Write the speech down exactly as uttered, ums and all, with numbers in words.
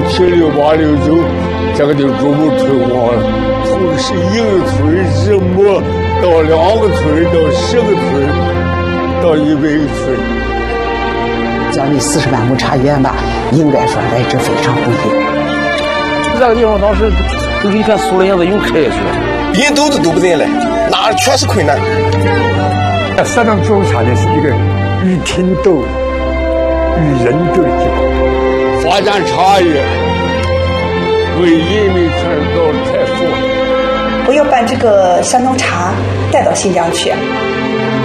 七六八六九，这个就逐步推广了，从是一个村什么到两个村到十个村到一百个村。 将近四十万亩茶园吧，应该说来之非常不易。 这个地方当时就是一片苏林子永开下去了， 人都是都不进来，哪全是困难。 山东种茶呢是一个与天斗、与人斗的地方。 发展茶叶，为人民创造财富。 我要把这个山东茶带到新疆去。